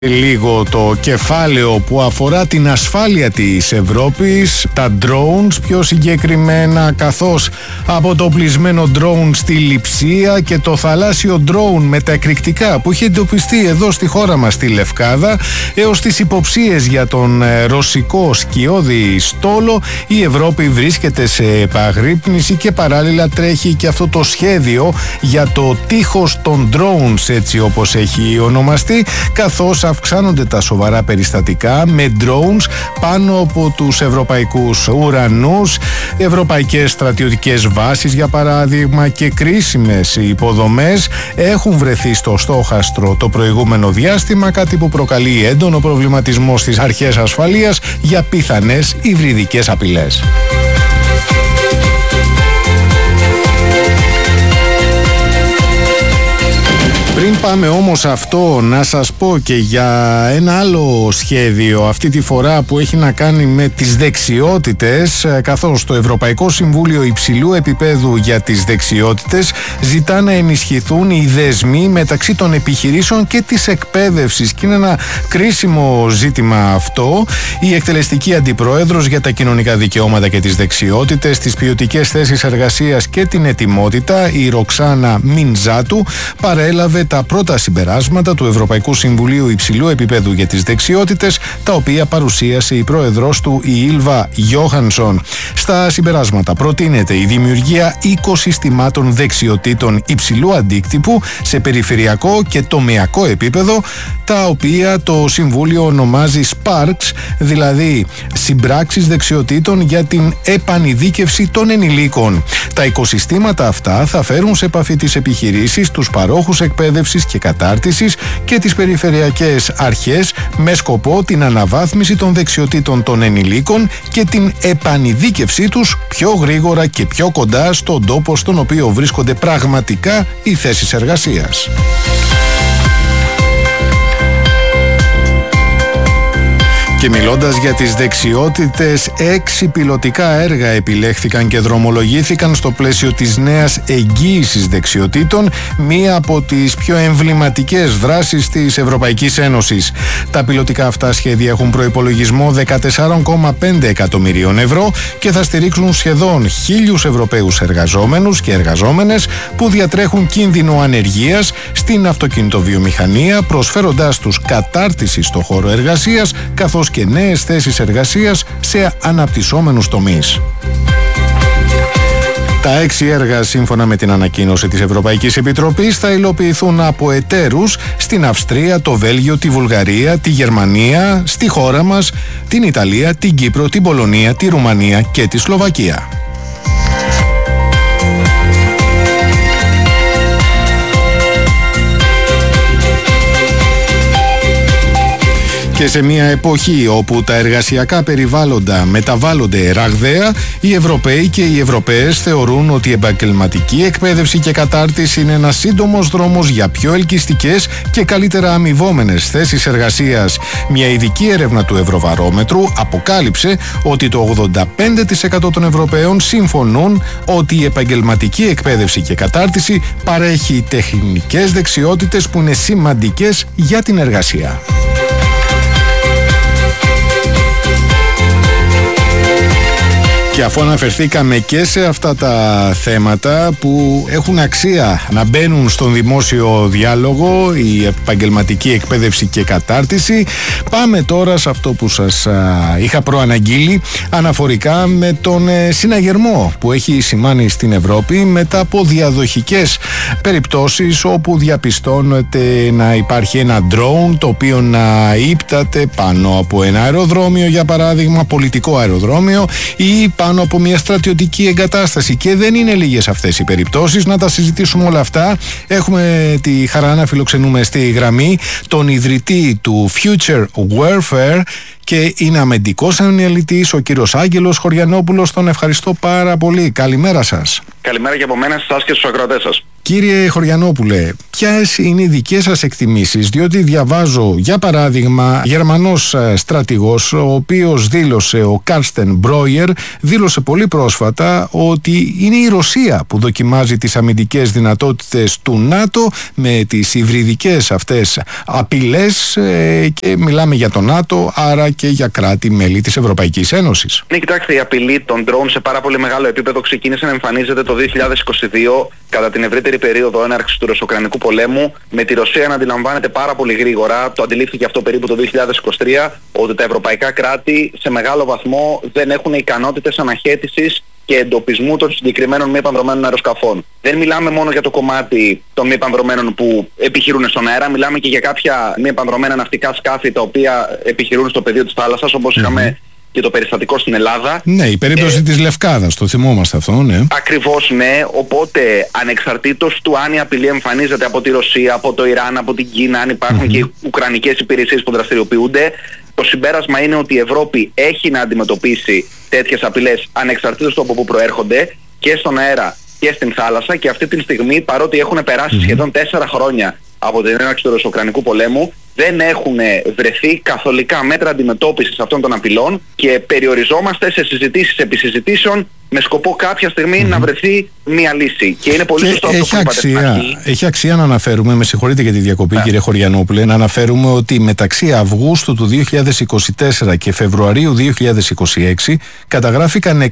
Λίγο το κεφάλαιο που αφορά την ασφάλεια της Ευρώπης, τα drones πιο συγκεκριμένα, καθώς από το οπλισμένο drone στη Λειψία και το θαλάσσιο drone με τα εκρηκτικά που είχε εντοπιστεί εδώ στη χώρα μας στη Λευκάδα, έως τις υποψίες για τον ρωσικό σκιώδη στόλο, η Ευρώπη βρίσκεται σε επαγρύπνηση και παράλληλα τρέχει και αυτό το σχέδιο για το τείχος των drones, έτσι όπως έχει ονομαστεί, καθώς αυξάνονται τα σοβαρά περιστατικά με drones πάνω από τους ευρωπαϊκούς ουρανούς, ευρωπαϊκές στρατιωτικές βάσεις για παράδειγμα και κρίσιμες υποδομές έχουν βρεθεί στο στόχαστρο το προηγούμενο διάστημα, κάτι που προκαλεί έντονο προβληματισμό στις αρχές ασφαλείας για πιθανές υβριδικές απειλές. Πριν πάμε όμως αυτό, να σας πω και για ένα άλλο σχέδιο, αυτή τη φορά που έχει να κάνει με τις δεξιότητες, καθώς το Ευρωπαϊκό Συμβούλιο Υψηλού Επιπέδου για τις Δεξιότητες ζητά να ενισχυθούν οι δεσμοί μεταξύ των επιχειρήσεων και της εκπαίδευσης. Και είναι ένα κρίσιμο ζήτημα αυτό. Η εκτελεστική αντιπρόεδρος για τα κοινωνικά δικαιώματα και τις δεξιότητες, τις ποιοτικές θέσεις εργασίας και την ετοιμότητα, η Ροξάνα Μινζάτου, παρέλαβε τα πρώτα συμπεράσματα του Ευρωπαϊκού Συμβουλίου Υψηλού Επιπέδου για τις Δεξιότητες, τα οποία παρουσίασε η πρόεδρος του, η Ήλβα Γιόχανσον. Στα συμπεράσματα προτείνεται η δημιουργία οικοσυστημάτων δεξιοτήτων υψηλού αντίκτυπου σε περιφερειακό και τομεακό επίπεδο, τα οποία το Συμβούλιο ονομάζει Sparks, δηλαδή συμπράξεις δεξιοτήτων για την επανειδίκευση των ενηλίκων. Τα οικοσυστήματα αυτά θα φέρουν σε επαφή τις επιχειρήσεις, τους παρόχους εκπαίδευσης και κατάρτισης και τις περιφερειακές αρχές με σκοπό την αναβάθμιση των δεξιοτήτων των ενηλίκων και την επανειδίκευσή τους πιο γρήγορα και πιο κοντά στον τόπο στον οποίο βρίσκονται πραγματικά οι θέσεις εργασίας. Και μιλώντας για τις δεξιότητες, 6 πιλωτικά έργα επιλέχθηκαν και δρομολογήθηκαν στο πλαίσιο της νέας εγγύησης δεξιοτήτων, μία από τις πιο εμβληματικές δράσεις της Ευρωπαϊκής Ένωσης. Τα πιλωτικά αυτά σχέδια έχουν προϋπολογισμό 14,5 εκατομμυρίων ευρώ και θα στηρίξουν σχεδόν 1.000 Ευρωπαίους εργαζόμενους και εργαζόμενες που διατρέχουν κίνδυνο ανεργίας στην αυτοκινητοβιομηχανία, προσφέροντάς τους κατάρτιση στο χώρο εργασίας, καθώς και νέες θέσεις εργασίας σε αναπτυσσόμενους τομείς. Τα 6 έργα, σύμφωνα με την ανακοίνωση της Ευρωπαϊκής Επιτροπής, θα υλοποιηθούν από εταίρους στην Αυστρία, το Βέλγιο, τη Βουλγαρία, τη Γερμανία, στη χώρα μας, την Ιταλία, την Κύπρο, την Πολωνία, τη Ρουμανία και τη Σλοβακία. Και σε μια εποχή όπου τα εργασιακά περιβάλλοντα μεταβάλλονται ραγδαία, οι Ευρωπαίοι και οι Ευρωπαίες θεωρούν ότι η επαγγελματική εκπαίδευση και κατάρτιση είναι ένας σύντομος δρόμος για πιο ελκυστικές και καλύτερα αμοιβόμενες θέσεις εργασίας. Μια ειδική έρευνα του Ευρωβαρόμετρου αποκάλυψε ότι το 85% των Ευρωπαίων συμφωνούν ότι η επαγγελματική εκπαίδευση και κατάρτιση παρέχει τεχνικές δεξιότητες που είναι σημαντικές για την εργασία. Και αφού αναφερθήκαμε και σε αυτά τα θέματα που έχουν αξία να μπαίνουν στον δημόσιο διάλογο, η επαγγελματική εκπαίδευση και κατάρτιση, πάμε τώρα σε αυτό που σας είχα προαναγγείλει αναφορικά με τον συναγερμό που έχει σημάνει στην Ευρώπη μετά από διαδοχικές περιπτώσεις όπου διαπιστώνεται να υπάρχει ένα drone το οποίο να ύπταται πάνω από ένα αεροδρόμιο, για παράδειγμα πολιτικό αεροδρόμιο, ή πάνω από μια στρατιωτική εγκατάσταση. Και δεν είναι λίγες αυτές οι περιπτώσεις. Να τα συζητήσουμε όλα αυτά. Έχουμε τη χαρά να φιλοξενούμε στη γραμμή τον ιδρυτή του Future Warfare και είναι αμυντικός αναλυτής, ο κύριος Άγγελος Χωριανόπουλος. Τον ευχαριστώ πάρα πολύ. Καλημέρα σας. Καλημέρα και από μένα σε εσάς και στους ακροατές σας. Κύριε Χωριανόπουλε, ποιες είναι οι δικές σας εκτιμήσεις, διότι διαβάζω για παράδειγμα Γερμανός στρατηγός, ο οποίος δήλωσε, ο Κάρστεν Μπρόιερ, δήλωσε πολύ πρόσφατα ότι είναι η Ρωσία που δοκιμάζει τις αμυντικές δυνατότητες του ΝΑΤΟ με τις υβριδικές αυτές απειλές και μιλάμε για το ΝΑΤΟ, άρα και για κράτη-μέλη της Ευρωπαϊκής Ένωσης. Ναι, κοιτάξτε, η απειλή των drone σε πάρα πολύ μεγάλο επίπεδο ξεκίνησε να εμφανίζεται το 2022 κατά την ευρύτερη περίοδο έναρξης του Ρωσο-Ουκρανικού πολέμου, με τη Ρωσία να αντιλαμβάνεται πάρα πολύ γρήγορα, το αντιλήφθηκε αυτό περίπου το 2023, ότι τα ευρωπαϊκά κράτη σε μεγάλο βαθμό δεν έχουν ικανότητες αναχέτησης και εντοπισμού των συγκεκριμένων μη επανδρωμένων αεροσκαφών. Δεν μιλάμε μόνο για το κομμάτι των μη επανδρωμένων που επιχειρούν στον αέρα, μιλάμε και για κάποια μη επανδρωμένα ναυτικά σκάφη τα οποία επιχειρούν στο πεδίο της θάλασσας, όπως είχαμε και το περιστατικό στην Ελλάδα. Ναι, η περίπτωση της Λευκάδας, το θυμόμαστε αυτό, ναι. Ακριβώς, ναι. Οπότε, ανεξαρτήτως του αν η απειλή εμφανίζεται από τη Ρωσία, από το Ιράν, από την Κίνα, αν υπάρχουν και οι ουκρανικές υπηρεσίες που δραστηριοποιούνται, το συμπέρασμα είναι ότι η Ευρώπη έχει να αντιμετωπίσει τέτοιες απειλές ανεξαρτήτως του από πού προέρχονται, και στον αέρα και στην θάλασσα, και αυτή τη στιγμή, παρότι έχουν περάσει σχεδόν 4 χρόνια από την έναρξη του Ρωσο-Ουκρανικού πολέμου, δεν έχουν βρεθεί καθολικά μέτρα αντιμετώπισης αυτών των απειλών και περιοριζόμαστε σε συζητήσεις επί συζητήσεων με σκοπό κάποια στιγμή να βρεθεί μία λύση. Και είναι πολύ σωστό αυτό που είπατε. Έχει αξία να αναφέρουμε, με συγχωρείτε για τη διακοπή κύριε Χωριανόπουλε, να αναφέρουμε ότι μεταξύ Αυγούστου του 2024 και Φεβρουαρίου 2026 καταγράφηκαν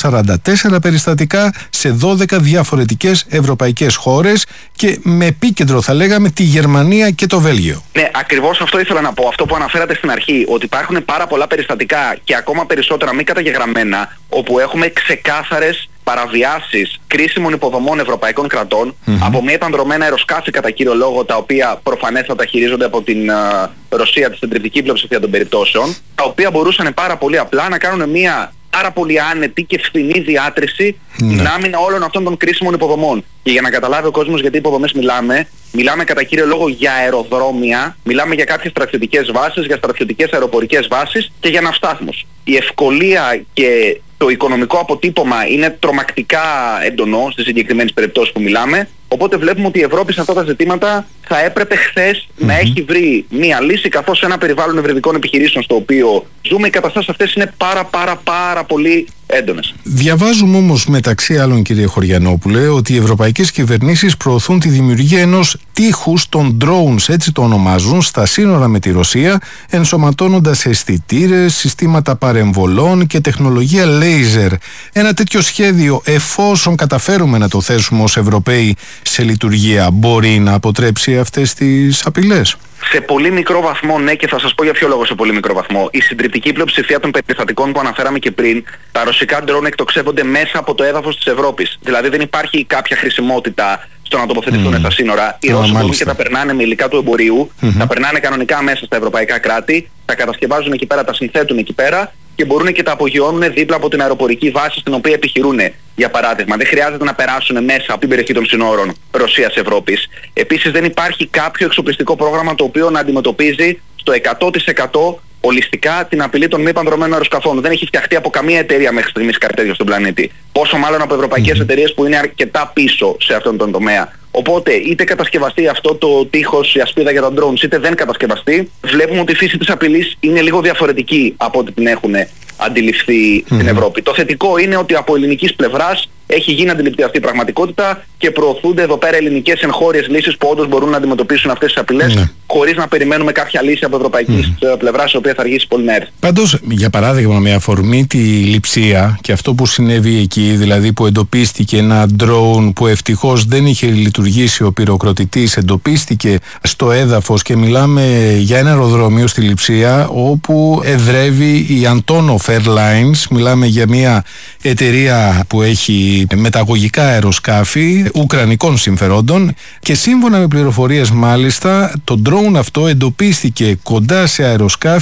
144 περιστατικά σε 12 διαφορετικές ευρωπαϊκές χώρες και με επίκεντρο, θα λέγαμε, τη Γερμανία και το Βέλγιο. Ναι, ακριβώς αυτό ήθελα να πω. Αυτό που αναφέρατε στην αρχή, ότι υπάρχουν πάρα πολλά περιστατικά και ακόμα περισσότερα μη καταγεγραμμένα, όπου έχουμε ξεκάθαρες παραβιάσεις κρίσιμων υποδομών ευρωπαϊκών κρατών από μη επανδρωμένα αεροσκάφη κατά κύριο λόγο, τα οποία προφανέστατα χειρίζονται από την Ρωσία τη συντριπτική πλειοψηφία των περιπτώσεων, τα οποία μπορούσαν πάρα πολύ απλά να κάνουν μια πάρα πολύ άνετη και φθηνή διάτρηση στην άμυνα όλων αυτών των κρίσιμων υποδομών. Και για να καταλάβει ο κόσμος γιατί υποδομές μιλάμε κατά κύριο λόγο για αεροδρόμια, μιλάμε για κάποιες στρατιωτικές βάσεις, για στρατιωτικές αεροπορικές βάσεις και για ναυστάθμους. Η ευκολία και το οικονομικό αποτύπωμα είναι τρομακτικά έντονο στις συγκεκριμένες περιπτώσεις που μιλάμε. Οπότε βλέπουμε ότι η Ευρώπη σε αυτά τα ζητήματα θα έπρεπε χθες να έχει βρει μία λύση, καθώς σε ένα περιβάλλον ευρυδικών επιχειρήσεων στο οποίο ζούμε, οι καταστάσεις αυτές είναι πάρα πολύ έντονες. Διαβάζουμε όμως μεταξύ άλλων, κύριε Χωριανόπουλε, ότι οι ευρωπαϊκές κυβερνήσεις προωθούν τη δημιουργία ενός τείχους των drones, έτσι το ονομάζουν, στα σύνορα με τη Ρωσία, ενσωματώνοντας αισθητήρες, συστήματα παρεμβολών και τεχνολογία laser. Ένα τέτοιο σχέδιο, εφόσον καταφέρουμε να το θέσουμε ως Ευρωπαίοι σε λειτουργία, μπορεί να αποτρέψει αυτές τις απειλές? Σε πολύ μικρό βαθμό, ναι, και θα σας πω για ποιο λόγο σε πολύ μικρό βαθμό. Η συντριπτική πλειοψηφία των περιστατικών που αναφέραμε και πριν, τα ρωσικά ντρόν εκτοξεύονται μέσα από το έδαφος της Ευρώπης. Δηλαδή δεν υπάρχει κάποια χρησιμότητα στο να τοποθετηθούν στα σύνορα. Οι Ρώσοι μπορούν και τα περνάνε με υλικά του εμπορίου, τα περνάνε κανονικά μέσα στα ευρωπαϊκά κράτη, τα κατασκευάζουν εκεί πέρα, τα συνθέτουν εκεί πέρα και μπορούν και τα απογειώνουν δίπλα από την αεροπορική βάση στην οποία επιχειρούν. Για παράδειγμα, δεν χρειάζεται να περάσουν μέσα από την περιοχή των συνόρων Ρωσίας-Ευρώπης. Επίσης, δεν υπάρχει κάποιο εξοπλιστικό πρόγραμμα το οποίο να αντιμετωπίζει στο 100% ολιστικά την απειλή των μη επανδρωμένων αεροσκαφών. Δεν έχει φτιαχτεί από καμία εταιρεία μέχρι στιγμής κάτι τέτοιο στον πλανήτη. Πόσο μάλλον από ευρωπαϊκές εταιρείες που είναι αρκετά πίσω σε αυτόν τον τομέα. Οπότε, είτε κατασκευαστεί αυτό το τείχος, η ασπίδα για τα drones, είτε δεν κατασκευαστεί, βλέπουμε ότι η φύση της απειλής είναι λίγο διαφορετική από ό,τι την έχουν αντιληφθεί στην Ευρώπη. Το θετικό είναι ότι από ελληνικής πλευράς έχει γίνει αντιληπτή αυτή η πραγματικότητα και προωθούνται εδώ πέρα ελληνικές εγχώριες λύσεις που όντως μπορούν να αντιμετωπίσουν αυτές τις απειλές, χωρίς να περιμένουμε κάποια λύση από ευρωπαϊκής πλευράς, η οποία θα αργήσει πολύ να έρθει. Πάντως, για παράδειγμα, με αφορμή τη Λειψία και αυτό που συνέβη εκεί, δηλαδή που εντοπίστηκε ένα drone που ευτυχώς δεν είχε λειτουργήσει ο πυροκροτητής, εντοπίστηκε στο έδαφος, και μιλάμε για ένα αεροδρόμιο στη Λειψία όπου εδρεύει η Antonov Airlines, μιλάμε για μια εταιρεία που έχει μεταγωγικά αεροσκάφη ουκρανικών συμφερόντων, και σύμφωνα με πληροφορίες μάλιστα το drone αυτό εντοπίστηκε κοντά σε αεροσκάφη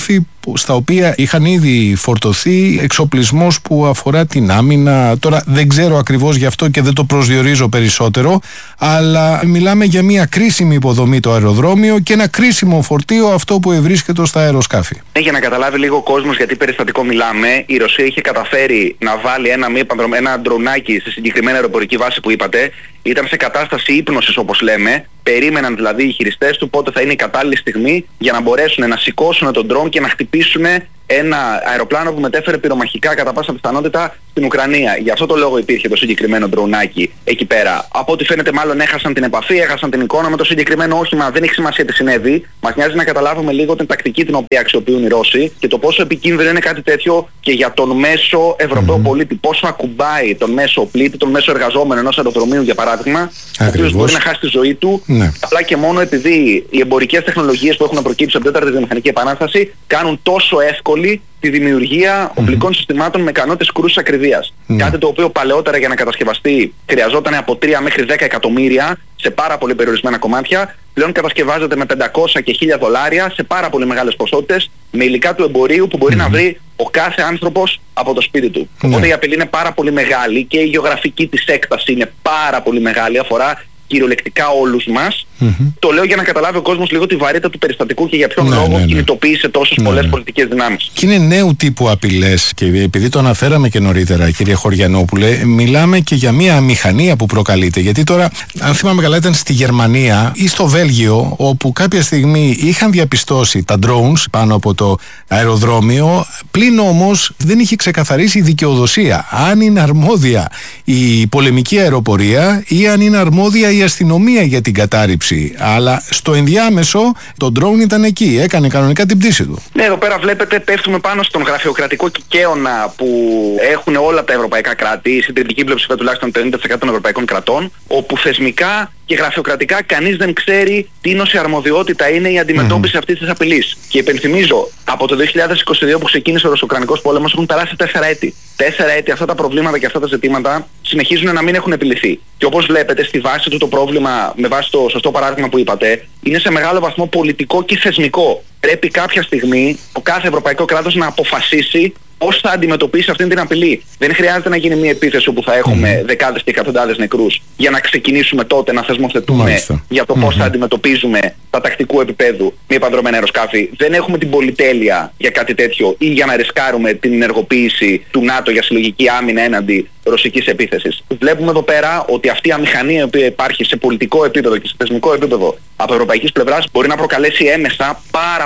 στα οποία είχαν ήδη φορτωθεί εξοπλισμός που αφορά την άμυνα. Τώρα δεν ξέρω ακριβώς γι' αυτό και δεν το προσδιορίζω περισσότερο, αλλά μιλάμε για μια κρίσιμη υποδομή το αεροδρόμιο και ένα κρίσιμο φορτίο αυτό που ευρίσκεται στα αεροσκάφη. Για να καταλάβει λίγο ο κόσμος γιατί περιστατικό μιλάμε, η Ρωσία είχε καταφέρει να βάλει ένα ντρονάκι στη συγκεκριμένη αεροπορική βάση που είπατε. Ήταν σε κατάσταση ύπνωσης όπως λέμε. Περίμεναν δηλαδή οι χειριστές του πότε θα είναι η κατάλληλη στιγμή για να μπορέσουν να σηκώσουν τον ντρόν και να χτυπήσουν ένα αεροπλάνο που μετέφερε πυρομαχικά κατά πάσα πιθανότητα στην Ουκρανία. Γι' αυτό το λόγο υπήρχε το συγκεκριμένο ντρονάκι εκεί πέρα. Από ό,τι φαίνεται μάλλον έχασαν την επαφή, έχασαν την εικόνα με το συγκεκριμένο όχημα. Δεν έχει σημασία τι συνέβη. Μας νοιάζει να καταλάβουμε λίγο την τακτική την οποία αξιοποιούν οι Ρώσοι και το πόσο επικίνδυνο είναι κάτι τέτοιο και για τον μέσο Ευρωπαίο πολίτη. Πόσο ακουμπάει τον μέσο πλήτη, τον μέσο εργαζόμενο ενός αεροδρομίου για παράδειγμα, ο οποίος μπορεί να χάσει τη ζωή του. Απλά και μόνο επειδή οι εμπορικές τεχνολογίες που έχουν προκύψει από την 4η βιομηχανική επανάσταση κάνουν τόσο εύκολη τη δημιουργία οπλικών συστημάτων με ικανότητες κρούσης ακρίβειας. Κάτι το οποίο παλαιότερα για να κατασκευαστεί χρειαζόταν από 3 μέχρι 10 εκατομμύρια σε πάρα πολύ περιορισμένα κομμάτια. Πλέον κατασκευάζεται με $500 και $1,000 σε πάρα πολύ μεγάλες ποσότητες με υλικά του εμπορίου που μπορεί να βρει ο κάθε άνθρωπος από το σπίτι του. Οπότε η απειλή είναι πάρα πολύ μεγάλη και η γεωγραφική της έκταση είναι πάρα πολύ μεγάλη, αφορά κυριολεκτικά όλους μας. Το λέω για να καταλάβει ο κόσμος λίγο τη βαρύτητα του περιστατικού και για ποιον λόγο κινητοποίησε τόσες πολλές πολιτικές δυνάμεις. Και είναι νέου τύπου απειλές και επειδή το αναφέραμε και νωρίτερα, κύριε Χωριανόπουλε, μιλάμε και για μια μηχανία που προκαλείται. Γιατί τώρα, αν θυμάμαι καλά, ήταν στη Γερμανία ή στο Βέλγιο, όπου κάποια στιγμή είχαν διαπιστώσει τα drones πάνω από το αεροδρόμιο, πλην όμως δεν είχε ξεκαθαρίσει η δικαιοδοσία. Αν είναι αρμόδια η πολεμική αεροπορία ή αν είναι αρμόδια η αστυνομία για την κατάρριψη. Αλλά στο ενδιάμεσο το drone ήταν εκεί, έκανε κανονικά την πτήση του. Ναι, εδώ πέρα βλέπετε πέφτουμε πάνω στον γραφειοκρατικό κικαίωνα που έχουν όλα τα ευρωπαϊκά κράτη, η συντριπτική πλειοψηφία τουλάχιστον 50% των ευρωπαϊκών κρατών, όπου θεσμικά και γραφειοκρατικά κανείς δεν ξέρει τι νόση αρμοδιότητα είναι η αντιμετώπιση αυτής της απειλής. Και υπενθυμίζω, από το 2022 που ξεκίνησε ο Ρωσο-Ουκρανικός πόλεμος έχουν περάσει 4 έτη. 4 έτη αυτά τα προβλήματα και αυτά τα ζητήματα συνεχίζουν να μην έχουν επιληθεί. Και όπως βλέπετε στη βάση του το πρόβλημα, με βάση το σωστό παράδειγμα που είπατε, είναι σε μεγάλο βαθμό πολιτικό και θεσμικό. Πρέπει κάποια στιγμή ο κάθε ευρωπαϊκό κράτος να αποφασίσει πώς θα αντιμετωπίσει αυτή την απειλή. Δεν χρειάζεται να γίνει μια επίθεση όπου θα έχουμε δεκάδες και εκατοντάδες νεκρούς για να ξεκινήσουμε τότε να θεσμοθετούμε για το πώς θα αντιμετωπίζουμε τα τακτικού επίπεδου μη επανδρομένα αεροσκάφη. Δεν έχουμε την πολυτέλεια για κάτι τέτοιο ή για να ρισκάρουμε την ενεργοποίηση του ΝΑΤΟ για συλλογική άμυνα έναντι ρωσικής επίθεσης. Βλέπουμε εδώ πέρα ότι αυτή η αμηχανία η οποία υπάρχει σε πολιτικό επίπεδο και σε θεσμικό επίπεδο από ευρωπαϊκής πλευράς μπορεί να προκαλέσει έμεσα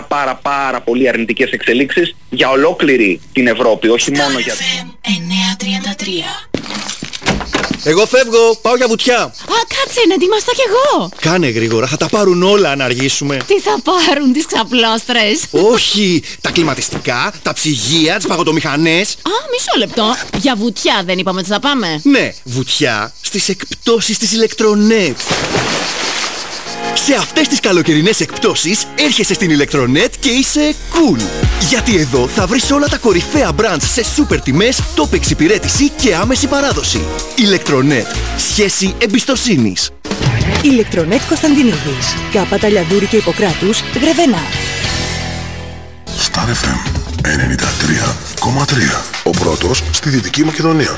πάρα πολύ αρνητικές εξελίξεις για ολόκληρη την Ευρώπη, όχι μόνο για... 933. Εγώ φεύγω, πάω για βουτιά. Κάτσε να ετοιμαστώ κι εγώ. Κάνε γρήγορα, θα τα πάρουν όλα αν αργήσουμε. Τι θα πάρουν, τις ξαπλώστρες? Όχι, τα κλιματιστικά, τα ψυγεία, τις παγωτομηχανές. Μισό λεπτό. Για βουτιά δεν είπαμε ότι θα πάμε? Ναι, βουτιά στις εκπτώσεις της Ηλεκτρονέτ. Σε αυτές τις καλοκαιρινές εκπτώσεις έρχεσαι στην Ηλεκτρονέτ και είσαι cool. Γιατί εδώ θα βρεις όλα τα κορυφαία brands σε σούπερ τιμές, top εξυπηρέτηση και άμεση παράδοση. Ηλεκτρονέτ. Σχέση εμπιστοσύνης. Ηλεκτρονέτ Κωνσταντινίδης. Κάπα Λιαδούρη και Ιπποκράτους, Γρεβενά. Star FM 93,3. Ο πρώτος στη Δυτική Μακεδονία.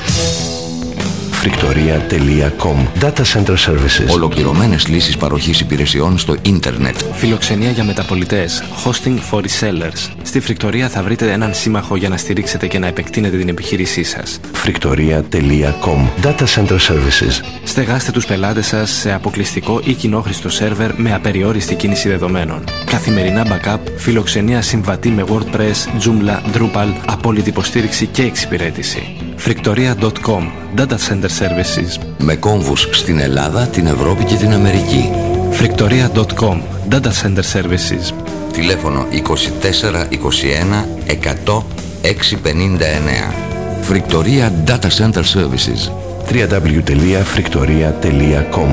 Friktoria.com Data Center Services. Ολοκληρωμένες λύσεις παροχής υπηρεσιών στο ίντερνετ. Φιλοξενία για μεταπωλητές. Hosting for resellers. Στη Friktoria θα βρείτε έναν σύμμαχο για να στηρίξετε και να επεκτείνετε την επιχείρησή σας. Friktoria.com Data Center Services. Στεγάστε τους πελάτες σας σε αποκλειστικό ή κοινόχρηστο σερβερ με απεριόριστη κίνηση δεδομένων. Καθημερινά backup, φιλοξενία συμβατή με WordPress, Joomla, Drupal, απόλυτη υποστήριξη και εξυπηρέτηση. Friktoria.com Data Center Services. Με κόμβους στην Ελλάδα, την Ευρώπη και την Αμερική. Friktoria.com Data Center Services. Τηλέφωνο 24 21 100 659. Friktoria Data Center Services. www.friktoria.com.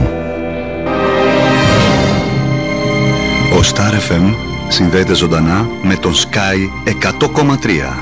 Ο Star FM συνδέεται ζωντανά με τον Sky 100,3.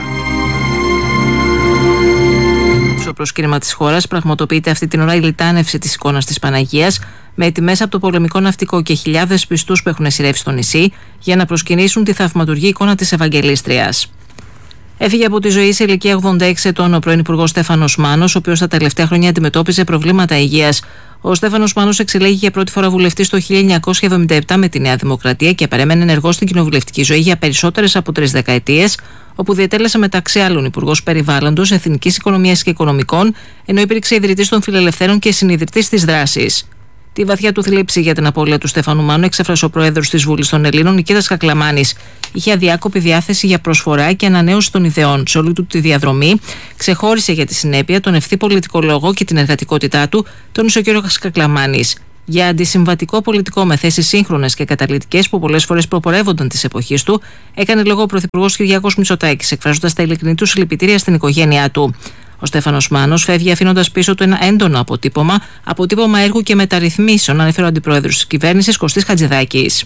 Στο προσκύνημα της χώρας πραγματοποιείται αυτή την ώρα η λιτάνευση της εικόνας της Παναγίας με τιμές από το πολεμικό ναυτικό και χιλιάδες πιστούς που έχουν σειρεύσει στο νησί για να προσκυνήσουν τη θαυματουργή εικόνα της Ευαγγελίστριας. Έφυγε από τη ζωή σε ηλικία 86 ετών ο πρώην Υπουργός Στέφανος Μάνος, ο οποίος τα τελευταία χρόνια αντιμετώπιζε προβλήματα υγείας. Ο Στέφανος Μάνος εξελέγει για πρώτη φορά βουλευτής το 1977 με τη Νέα Δημοκρατία και παρέμενε ενεργός στην κοινοβουλευτική ζωή για περισσότερες από 3 δεκαετίες, όπου διετέλεσε μεταξύ άλλων Υπουργός Περιβάλλοντος, Εθνικής Οικονομίας και Οικονομικών, ενώ υπήρξε ιδρυτής των Φιλελευθέρων και συνιδρυτής της δράσης. Τη βαθιά του θλίψη για την απώλεια του Στέφανου Μάνου εξέφρασε ο πρόεδρος της Βουλής των Ελλήνων, Νικήτας Κακλαμάνης. Είχε αδιάκοπη διάθεση για προσφορά και ανανέωση των ιδεών. Σε όλη του τη διαδρομή ξεχώρισε για τη συνέπεια, τον ευθύ πολιτικό λόγο και την εργατικότητά του, τόνισε ο κ. Κακλαμάνης. Για αντισυμβατικό πολιτικό με θέσεις σύγχρονες και καταλυτικές που πολλές φορές προπορεύονταν της εποχής του, έκανε λόγο ο Πρωθυπουργός Κυριάκος Μητσοτάκης, εκφράζοντας τα ειλικρινή του συλληπιτήρια στην οικογένειά του. Ο Στέφανος Μάνος φεύγει αφήνοντας πίσω του ένα έντονο αποτύπωμα έργου και μεταρρυθμίσεων, ανέφερε ο αντιπρόεδρος της κυβέρνησης Κωστής Χατζηδάκης.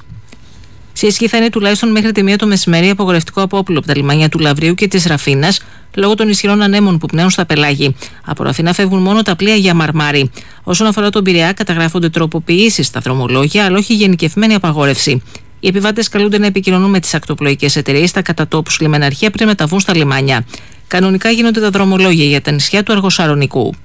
Σε ισχύ θα είναι τουλάχιστον μέχρι τη 1 το μεσημέρι απογορευτικό απόπλου από τα λιμάνια του Λαβρίου και της Ραφίνας λόγω των ισχυρών ανέμων που πνέουν στα πελάγη. Από Ραφίνα φεύγουν μόνο τα πλοία για Μαρμάρι. Όσον αφορά τον Πειραιά, καταγράφονται τροποποιήσεις στα δρομολόγια, αλλά όχι γενικευμένη απαγόρευση. Οι επιβάτες καλούνται να επικοινωνούν με τις ακτοπλοϊκές εταιρείες στα κατατόπους λιμεναρχεία πριν μεταβούν στα λιμάνια. Κανονικά γίνονται τα δρομολόγια για τα νησιά του Αργοσαρονικού.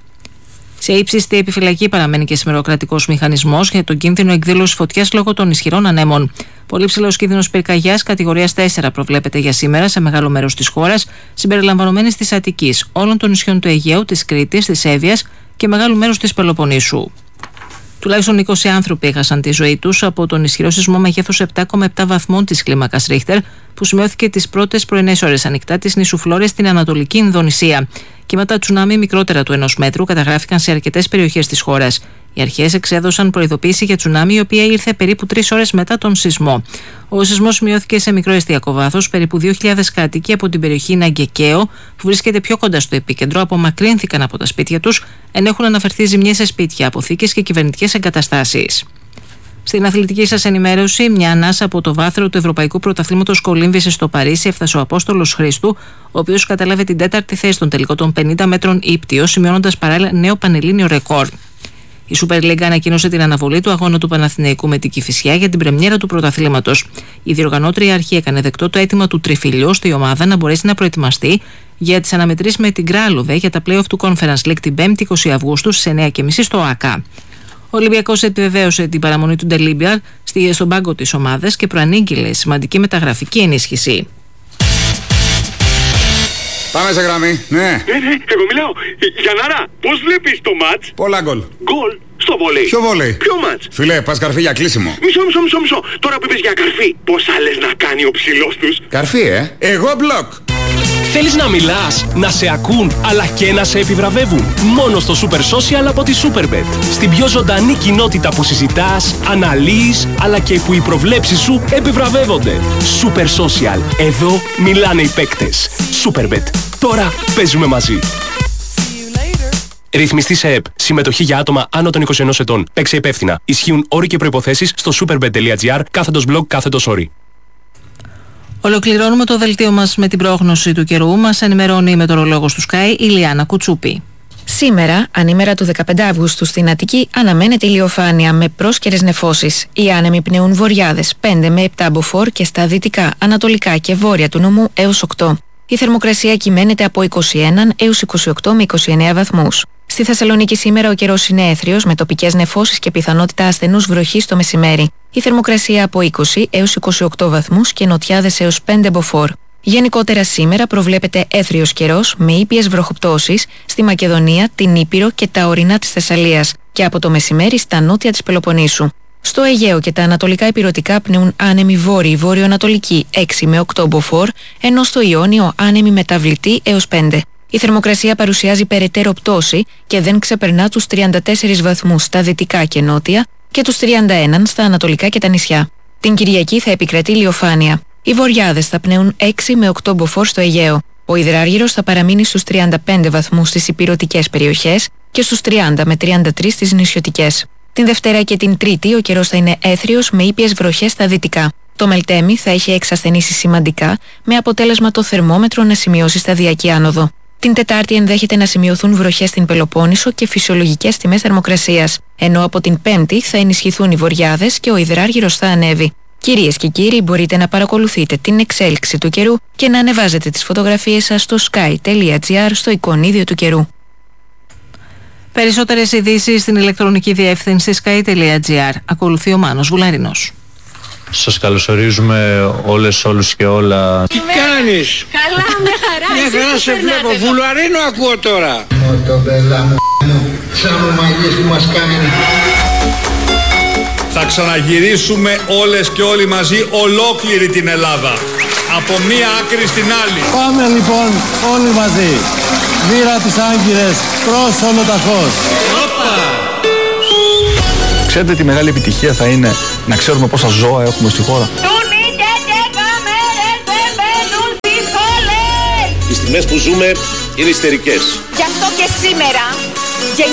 Σε ύψιστη επιφυλακή παραμένει και σήμερα ο κρατικός μηχανισμός για τον κίνδυνο εκδήλωσης φωτιάς λόγω των ισχυρών ανέμων. Πολύ ψηλός κίνδυνος πυρκαγιάς κατηγορίας 4 προβλέπεται για σήμερα σε μεγάλο μέρος της χώρας, συμπεριλαμβανομένης της Αττικής, όλων των νησιών του Αιγαίου, της Κρήτης, της Εύβοιας και μεγάλου μέρους της Πελοποννήσου. Τουλάχιστον 20 άνθρωποι έχασαν τη ζωή τους από τον ισχυρό σεισμό μεγέθους 7,7 βαθμών της κλίμακας Ρίχτερ, που σημειώθηκε τις πρώτες πρωινές ώρες ανοιχτά της νήσου Φλόρες στην Ανατολική Ινδονησία. Κύματα τσουνάμι μικρότερα του 1 μέτρου καταγράφηκαν σε αρκετές περιοχές της χώρας. Οι αρχές εξέδωσαν προειδοποίηση για τσουνάμι, η οποία ήρθε περίπου 3 ώρες μετά τον σεισμό. Ο σεισμός σημειώθηκε σε μικρό εστιακό βάθος. Περίπου 2.000 κάτοικοι από την περιοχή Ναγκεκαίο, που βρίσκεται πιο κοντά στο επίκεντρο, απομακρύνθηκαν από τα σπίτια τους, ενώ έχουν αναφερθεί ζημιές σε σπίτια, αποθήκες και κυβερνητικές εγκαταστάσεις. Στην αθλητική σας ενημέρωση, μια ανάσα από το βάθρο του Ευρωπαϊκού Πρωταθλήματος κολύμβησε στο Παρίσι έφτασε ο Απόστολος Χρήστου, ο οποίος κατέλαβε την 4η θέση στον τελικό των 50 μέτρων ύπτιο, σημειώνοντας παράλληλα νέο πανελλήνιο ρεκόρ. Η Super League ανακοίνωσε την αναβολή του αγώνα του Παναθηναϊκού με την Κηφισιά για την πρεμιέρα του πρωταθλήματος. Η διοργανώτρια αρχή έκανε δεκτό το αίτημα του Τριφυλιού ώστε η ομάδα να μπορέσει να προετοιμαστεί για τις αναμετρήσεις με την Κράλοβε για τα play-off του Conference League την 5η 20 Αυγούστου στις 9.30 στο ΑΚΑ. Ο Ολυμπιακός επιβεβαίωσε την παραμονή του Ντελίμπιαρ στον πάγκο της ομάδας και προανήγγειλε σημαντική μεταγραφική ενίσχυση. Πάμε σε γραμμή, ναι. Εγώ μιλάω. Γιαννάρα, πώς βλέπεις το μάτς? Πολλά γκολ. Γκολ στο βολέι. Ποιο βολέι? Ποιο μάτς? Φιλέ, πας καρφί για κλείσιμο. Μισό. Τώρα που είπες για καρφί, πόσα λες να κάνει ο ψηλός τους? Καρφί, Εγώ μπλοκ. Θέλεις να μιλάς, να σε ακούν, αλλά και να σε επιβραβεύουν? Μόνο στο Super Social από τη Superbet. Στην πιο ζωντανή κοινότητα που συζητάς, αναλύεις, αλλά και που οι προβλέψεις σου επιβραβεύονται. Super Social. Εδώ μιλάνε οι παίκτες. Superbet. Τώρα παίζουμε μαζί. Ρυθμιστή σε ΕΠ. Συμμετοχή για άτομα άνω των 21 ετών. Παίξε υπεύθυνα. Ισχύουν όροι και προϋποθέσεις στο superbet.gr/blog/όροι. Ολοκληρώνουμε το δελτίο μας με την πρόγνωση του καιρού. Μας ενημερώνει η μετεωρολόγος του Sky, η Λιάννα Κουτσούπη. Σήμερα, ανήμερα του 15 Αυγούστου στην Αττική, αναμένεται ηλιοφάνεια με πρόσκαιρες νεφώσεις. Οι άνεμοι πνέουν βορειάδες 5 με 7 μποφόρ και στα δυτικά, ανατολικά και βόρεια του νομού έως 8. Η θερμοκρασία κυμαίνεται από 21 έως 28 με 29 βαθμούς. Στη Θεσσαλονίκη σήμερα ο καιρός είναι έθριος με τοπικές νεφώσεις και πιθανότητα ασθενούς βροχής το μεσημέρι. Η θερμοκρασία από 20 έως 28 βαθμούς και νοτιάδες έως 5 μποφόρ. Γενικότερα σήμερα προβλέπεται έθριος καιρός με ήπιες βροχοπτώσεις στη Μακεδονία, την Ήπειρο και τα ορεινά της Θεσσαλίας και από το μεσημέρι στα νότια της Πελοποννήσου. Στο Αιγαίο και τα ανατολικά ηπειρωτικά πνέουν άνεμοι βόρειοι βορειοανατολικοί 6 με 8 μποφόρ, ενώ στο Ιόνιο άνεμοι μεταβλητοί έως 5. Η θερμοκρασία παρουσιάζει περαιτέρω πτώση και δεν ξεπερνά τους 34 βαθμούς στα δυτικά και νότια και τους 31 στα ανατολικά και τα νησιά. Την Κυριακή θα επικρατεί ηλιοφάνεια. Οι βορειάδες θα πνέουν 6 με 8 μποφόρ στο Αιγαίο. Ο υδράργυρος θα παραμείνει στους 35 βαθμούς στις ηπειρωτικές περιοχές και στους 30 με 33 στις νησιωτικές. Την Δευτέρα και την Τρίτη ο καιρός θα είναι έθριος με ήπιες βροχές στα δυτικά. Το Μελτέμι θα έχει εξασθενήσει σημαντικά, με αποτέλεσμα το θερμόμετρο να σημειώσει σταδιακή άνοδο. Την Τετάρτη ενδέχεται να σημειωθούν βροχές στην Πελοπόννησο και φυσιολογικές τιμές θερμοκρασίας. ενώ από την Πέμπτη θα ενισχυθούν οι βοριάδες και ο υδράργυρος θα ανέβει. Κυρίες και κύριοι, μπορείτε να παρακολουθείτε την εξέλιξη του καιρού και να ανεβάζετε τις φωτογραφίες σας στο sky.gr στο εικονίδιο του καιρού. Περισσότερες ειδήσεις στην ηλεκτρονική διεύθυνση sky.gr. Ακολουθεί ο Μάνος Βουλαρινός. Σας καλωσορίζουμε όλους και όλα. Τι κάνεις? Καλά, μια χαρά. Μια χαρά σε βλέπω. Βουλαρίνο ακούω τώρα. Το μπέλα μου, σαν μαλλιές που μας κάνουν. Θα ξαναγυρίσουμε όλες και όλοι μαζί ολόκληρη την Ελλάδα. Από μία άκρη στην άλλη. Πάμε λοιπόν όλοι μαζί. Μοίρα τις Άγκυρες προς Ολοταχώς. Ξέρετε τι μεγάλη επιτυχία θα είναι να ξέρουμε πόσα ζώα έχουμε στη χώρα. Οι στιγμές που ζούμε είναι ιστερικές. Γι' αυτό και σήμερα